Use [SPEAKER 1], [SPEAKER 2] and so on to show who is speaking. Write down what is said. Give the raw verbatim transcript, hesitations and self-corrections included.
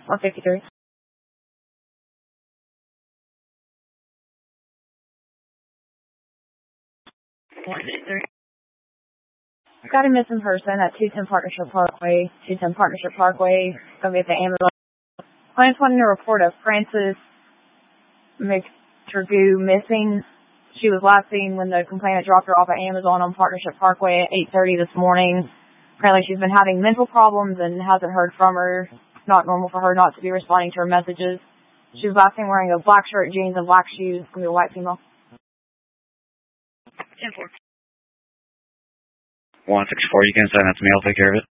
[SPEAKER 1] one fifty-three. one fifty-three. Got a missing person at two ten Partnership Parkway. two ten Partnership Parkway. Going to be at the Amazon. I just wanted to report a Frances McTurgoo missing. She was last seen when the complainant dropped her off at Amazon on Partnership Parkway at eight thirty this morning. Apparently she's been having mental problems and hasn't heard from her. It's not normal for her not to be responding to her messages. She was last seen wearing a black shirt, jeans, and black shoes. It's going to be a white female. ten four.
[SPEAKER 2] one sixty-four, you can send that to me. I'll take care of it.